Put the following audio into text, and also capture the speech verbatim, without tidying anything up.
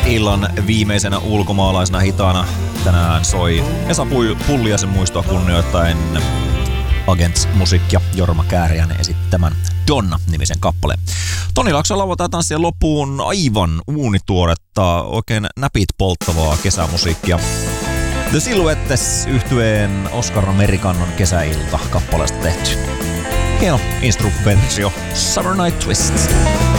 illan viimeisenä ulkomaalaisena hitaana tänään soi Esa Pulliaisen muistoa kunnioittaen Agents Music ja Jorma Kääriäinen esittämän Donna-nimisen kappaleen. Toni Laakson lauantai tanssien loppuun aivan uunituoretta, oikein näpit polttavaa kesämusiikkia. The Silhouettes yhtyeen Oscar Americannon kesäilta kappaleesta tehty. Hieno instru-versio Summer Night Twist.